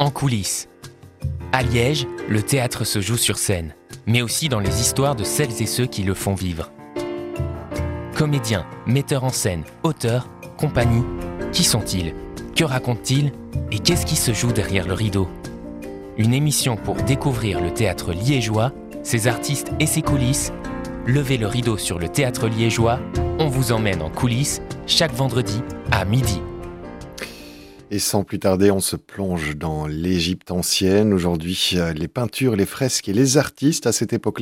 En coulisses. À Liège, le théâtre se joue sur scène, mais aussi dans les histoires de celles et ceux qui le font vivre. Comédiens, metteurs en scène, auteurs, compagnie, qui sont-ils ? Que racontent-ils ? Et qu'est-ce qui se joue derrière le rideau ? Une émission pour découvrir le théâtre liégeois, ses artistes et ses coulisses. Levez le rideau sur le théâtre liégeois, on vous emmène en coulisses chaque vendredi à midi. Et sans plus tarder, on se plonge dans l'Égypte ancienne. Aujourd'hui, les peintures, les fresques et les artistes à cette époque-là